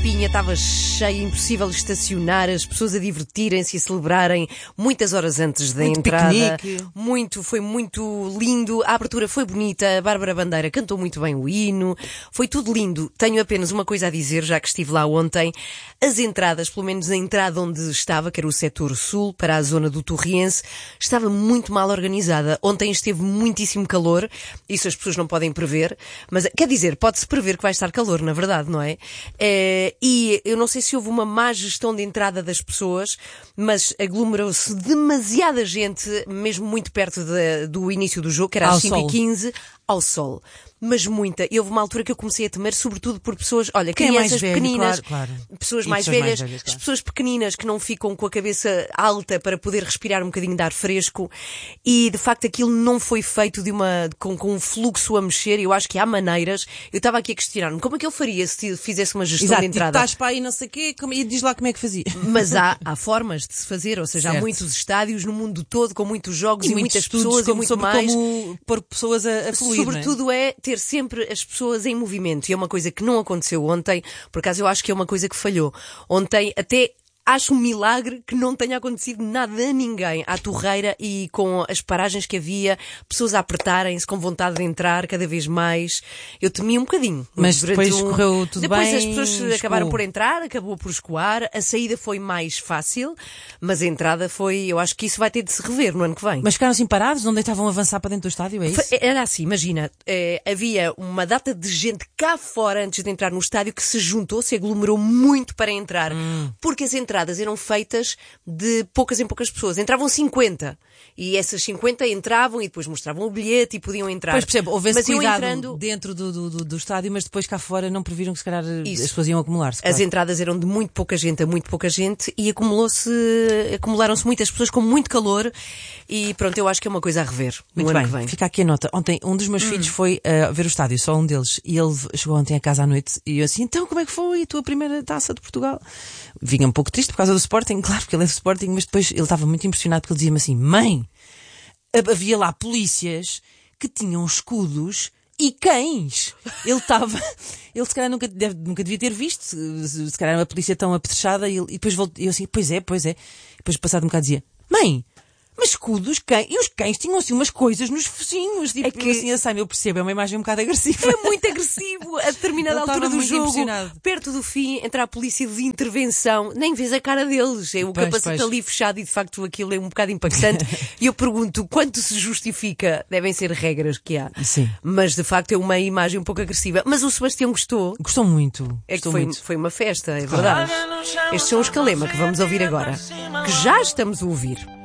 limpinha, estava cheia, impossível estacionar, as pessoas a divertirem-se e a celebrarem muitas horas antes da entrada. Foi muito lindo, a abertura foi bonita, a Bárbara Bandeira cantou muito bem o hino, foi tudo lindo. Tenho apenas uma coisa a dizer, já que estive lá ontem. As entradas, pelo menos a entrada onde estava, que era o setor sul, para a zona do Torriense, estava muito mal organizada. Ontem esteve muitíssimo calor, isso as pessoas não podem prever, mas quer dizer, pode-se prever que vai estar calor, na verdade, não é? E eu não sei se houve uma má gestão de entrada das pessoas, mas aglomerou-se demasiada gente, mesmo muito perto do início do jogo, que era às 5h15, ao sol. Mas muita. E houve uma altura que eu comecei a temer, sobretudo por pessoas, olha, crianças pequeninas, pessoas mais velhas, as pessoas pequeninas que não ficam com a cabeça alta para poder respirar um bocadinho de ar fresco. E de facto aquilo não foi feito com um fluxo a mexer. Eu acho que há maneiras. Eu estava aqui a questionar-me como é que eu faria se fizesse uma gestão de entrada. Estás para aí não sei o quê, e diz lá como é que fazia. Mas há formas de se fazer, ou seja, há muitos estádios no mundo todo com muitos jogos e muitas pessoas e muito mais. Como pôr pessoas a fluir. Sobretudo é ter sempre as pessoas em movimento. E é uma coisa que não aconteceu ontem. Por acaso eu acho que é uma coisa que falhou. Ontem até acho um milagre que não tenha acontecido nada a ninguém à torreira e com as paragens que havia, pessoas a apertarem-se com vontade de entrar cada vez mais. Eu temia um bocadinho. Mas depois correu tudo bem. Depois as pessoas acabaram por entrar, acabou por escoar. A saída foi mais fácil, mas a entrada foi... Eu acho que isso vai ter de se rever no ano que vem. Mas ficaram assim parados? Não estavam a avançar para dentro do estádio, é isso? Era assim, imagina. Havia uma data de gente cá fora antes de entrar no estádio que se juntou, se aglomerou muito para entrar. Porque as entradas eram feitas de poucas em poucas pessoas. Entravam 50. E essas 50 entravam e depois mostravam o bilhete e podiam entrar. Pois percebo, houve esse cuidado dentro do estádio, mas depois cá fora não previram que se calhar as pessoas iam acumular-se. Claro. As entradas eram de muito pouca gente a muito pouca gente e acumularam-se muitas pessoas com muito calor e pronto, eu acho que é uma coisa a rever no ano que vem. Fica aqui a nota. Ontem um dos meus filhos foi ver o estádio, só um deles, e ele chegou ontem a casa à noite e eu assim, então como é que foi a tua primeira taça de Portugal? Vinha um pouco triste por causa do Sporting, claro, porque ele é do Sporting, mas depois ele estava muito impressionado porque ele dizia-me assim, mãe, havia lá polícias que tinham escudos e cães. Ele se calhar nunca devia ter visto, se calhar uma polícia tão apetrechada, e depois eu assim, pois é. Depois passado um bocado dizia, mãe, mas escudos, cães, e os cães tinham assim umas coisas nos focinhos, tipo, assim, eu percebo, é uma imagem um bocado agressiva. É muito agressivo, a determinada altura do jogo, perto do fim, entra a polícia de intervenção, nem vês a cara deles, é o capacete ali fechado e de facto aquilo é um bocado impactante. E eu pergunto, quanto se justifica? Devem ser regras que há. Sim. Mas de facto é uma imagem um pouco agressiva. Mas o Sebastião gostou. Gostou muito. Foi uma festa, é verdade. Estes são os Calema que vamos ouvir agora, que já estamos a ouvir.